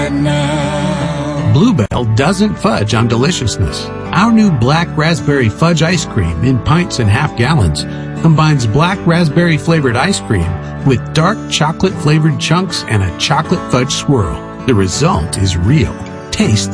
Bluebell doesn't fudge on deliciousness. Our new black raspberry fudge ice cream in pints and half gallons combines black raspberry flavored ice cream with dark chocolate flavored chunks and a chocolate fudge swirl. The result is real. Taste